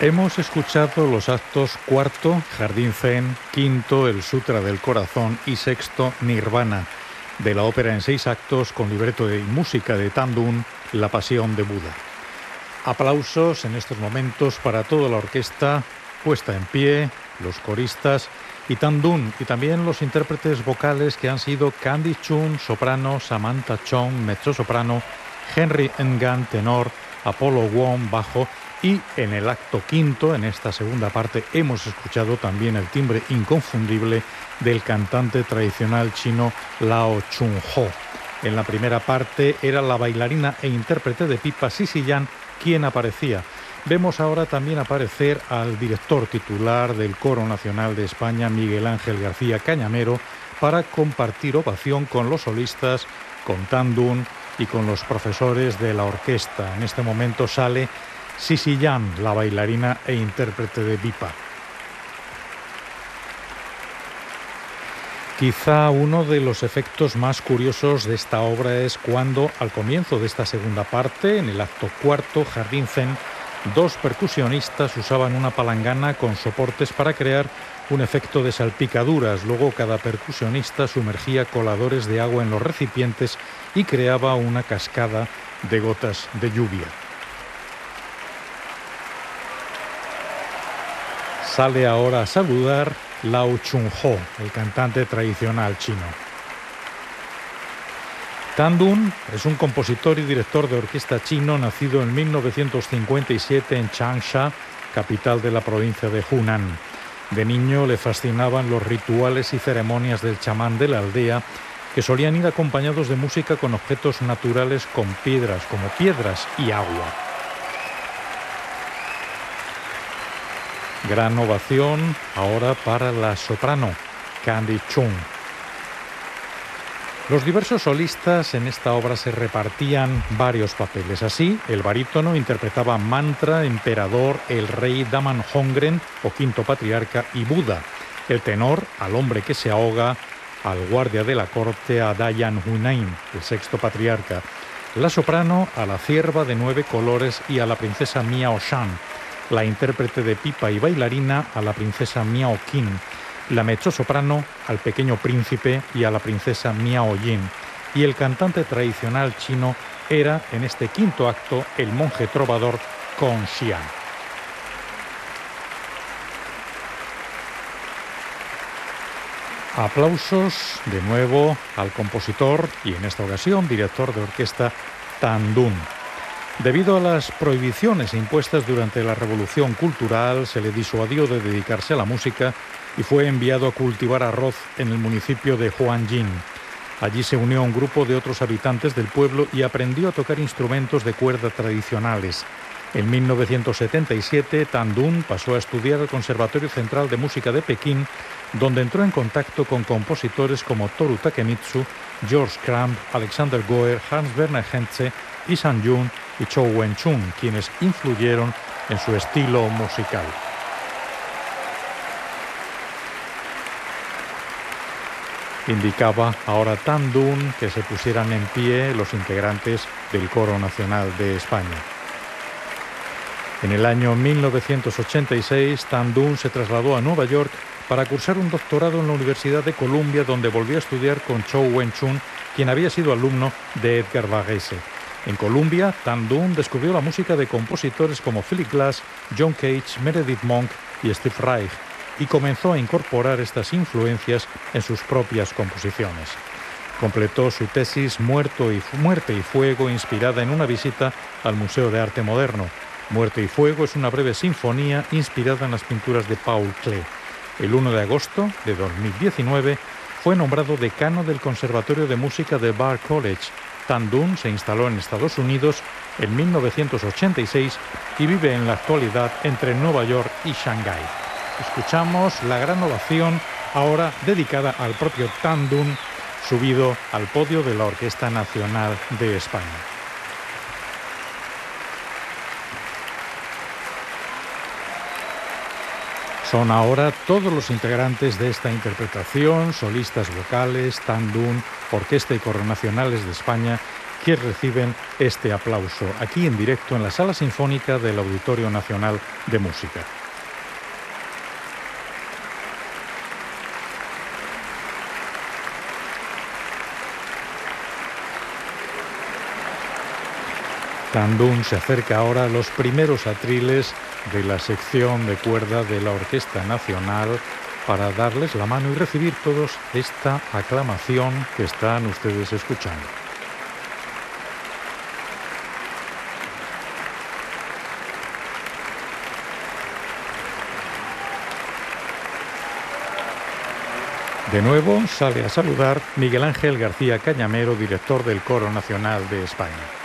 Hemos escuchado los actos cuarto, Jardín Zen, quinto, El Sutra del Corazón y sexto, Nirvana, de la ópera en 6 actos con libreto y música de Tan Dun, La Pasión de Buda. Aplausos en estos momentos para toda la orquesta, puesta en pie, los coristas y Tan Dun, y también los intérpretes vocales que han sido Candy Chun, soprano, Samantha Chong, mezzosoprano, Henry Ngan, tenor, Apollo Wong, bajo, y en el acto quinto, en esta segunda parte, hemos escuchado también el timbre inconfundible del cantante tradicional chino Lao Chun-ho. En la primera parte era la bailarina e intérprete de pipa Sisi Yan quien aparecía. Vemos ahora también aparecer al director titular del Coro Nacional de España, Miguel Ángel García Cañamero, para compartir ovación con los solistas, con Tan Dun y con los profesores de la orquesta. En este momento sale Sisi Yan, la bailarina e intérprete de pipa. Quizá uno de los efectos más curiosos de esta obra es cuando, al comienzo de esta segunda parte, en el acto cuarto, Jardín Zen, 2 percusionistas usaban una palangana con soportes para crear un efecto de salpicaduras. Luego cada percusionista sumergía coladores de agua en los recipientes y creaba una cascada de gotas de lluvia. Sale ahora a saludar Lao Chun-ho, el cantante tradicional chino. Tan Dun es un compositor y director de orquesta chino nacido en 1957 en Changsha, capital de la provincia de Hunan. De niño le fascinaban los rituales y ceremonias del chamán de la aldea, que solían ir acompañados de música con objetos naturales con piedras, como piedras y agua. Gran ovación ahora para la soprano, Candy Chun. Los diversos solistas en esta obra se repartían varios papeles. Así, el barítono interpretaba Mantra, Emperador, el rey Daman Hongren o quinto patriarca y Buda. El tenor, al hombre que se ahoga, al guardia de la corte, a Dayan Hunain, el sexto patriarca. La soprano, a la cierva de 9 colores y a la princesa Miao Shan. La intérprete de pipa y bailarina, a la princesa Miao Qin. La mezzosoprano, al pequeño príncipe y a la princesa Miao Yin. Y el cantante tradicional chino era, en este quinto acto, el monje trovador Kong Xian. Aplausos de nuevo al compositor y, en esta ocasión, director de orquesta Tan Dun. Debido a las prohibiciones impuestas durante la Revolución Cultural, se le disuadió de dedicarse a la música y fue enviado a cultivar arroz en el municipio de Huanjin. Allí se unió a un grupo de otros habitantes del pueblo y aprendió a tocar instrumentos de cuerda tradicionales. En 1977, Tan Dun pasó a estudiar al Conservatorio Central de Música de Pekín, donde entró en contacto con compositores como Toru Takemitsu, George Crumb, Alexander Goer, Hans Werner Henze, Yi Sang-jun y Chou Wen-chun, quienes influyeron en su estilo musical. Indicaba ahora Tan Dun que se pusieran en pie los integrantes del Coro Nacional de España. En el año 1986, Tan Dun se trasladó a Nueva York para cursar un doctorado en la Universidad de Columbia, donde volvió a estudiar con Chou Wen-chun, quien había sido alumno de Edgar Varese. En Columbia, Tan Dun descubrió la música de compositores como Philip Glass, John Cage, Meredith Monk y Steve Reich, y comenzó a incorporar estas influencias en sus propias composiciones. Completó su tesis Muerte y Fuego, inspirada en una visita al Museo de Arte Moderno. Muerte y Fuego es una breve sinfonía inspirada en las pinturas de Paul Klee. El 1 de agosto de 2019 fue nombrado decano del Conservatorio de Música de Bard College. Tan Dun se instaló en Estados Unidos en 1986 y vive en la actualidad entre Nueva York y Shanghái. Escuchamos la gran ovación ahora dedicada al propio Tan Dun, subido al podio de la Orquesta Nacional de España. Son ahora todos los integrantes de esta interpretación, solistas vocales, Tan Dun, Orquesta y Coro Nacionales de España, que reciben este aplauso aquí en directo en la Sala Sinfónica del Auditorio Nacional de Música. Tandún se acerca ahora a los primeros atriles de la sección de cuerda de la Orquesta Nacional para darles la mano y recibir todos esta aclamación que están ustedes escuchando. De nuevo sale a saludar Miguel Ángel García Cañamero, director del Coro Nacional de España.